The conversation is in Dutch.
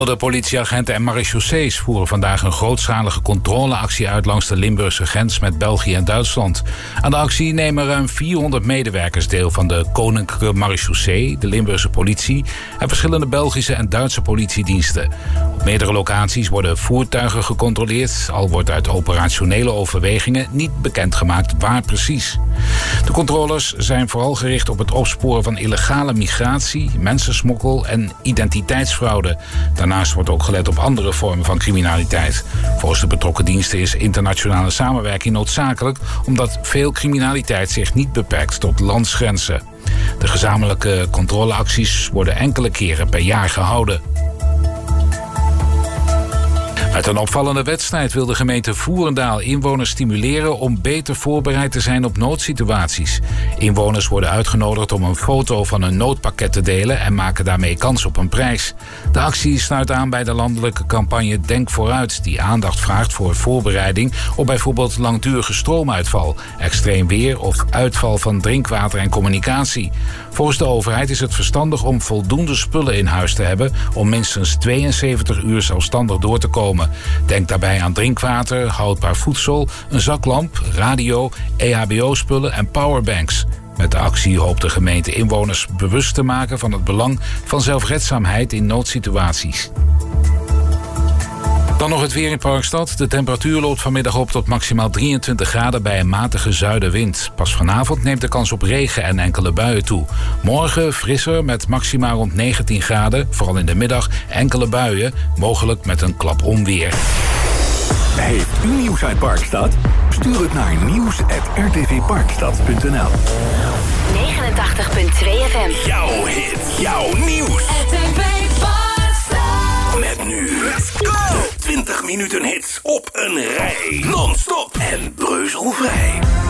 De politieagenten en marechaussees voeren vandaag een grootschalige controleactie uit langs de Limburgse grens met België en Duitsland. Aan de actie nemen ruim 400 medewerkers deel van de Koninklijke Marechaussee, de Limburgse politie en verschillende Belgische en Duitse politiediensten. Op meerdere locaties worden voertuigen gecontroleerd, al wordt uit operationele overwegingen niet bekendgemaakt waar precies. De controles zijn vooral gericht op het opsporen van illegale migratie, mensensmokkel en identiteitsfraude. Daarnaast wordt ook gelet op andere vormen van criminaliteit. Volgens de betrokken diensten is internationale samenwerking noodzakelijk, omdat veel criminaliteit zich niet beperkt tot landsgrenzen. De gezamenlijke controleacties worden enkele keren per jaar gehouden. Met een opvallende wedstrijd wil de gemeente Voerendaal inwoners stimuleren om beter voorbereid te zijn op noodsituaties. Inwoners worden uitgenodigd om een foto van een noodpakket te delen en maken daarmee kans op een prijs. De actie sluit aan bij de landelijke campagne Denk Vooruit, die aandacht vraagt voor voorbereiding op bijvoorbeeld langdurige stroomuitval, extreem weer of uitval van drinkwater en communicatie. Volgens de overheid is het verstandig om voldoende spullen in huis te hebben om minstens 72 uur zelfstandig door te komen. Denk daarbij aan drinkwater, houdbaar voedsel, een zaklamp, radio, EHBO-spullen en powerbanks. Met de actie hoopt de gemeente inwoners bewust te maken van het belang van zelfredzaamheid in noodsituaties. Dan nog het weer in Parkstad. De temperatuur loopt vanmiddag op tot maximaal 23 graden bij een matige zuidenwind. Pas vanavond neemt de kans op regen en enkele buien toe. Morgen frisser met maxima rond 19 graden. Vooral in de middag enkele buien, mogelijk met een klap onweer. Heeft u nieuws uit Parkstad? Stuur het naar nieuws@rtvparkstad.nl. 89.2 FM. Jouw hit, jouw nieuws. RTV Parkstad. Met nu de 20 minuten hits op een rij. Non-stop en breuzelvrij.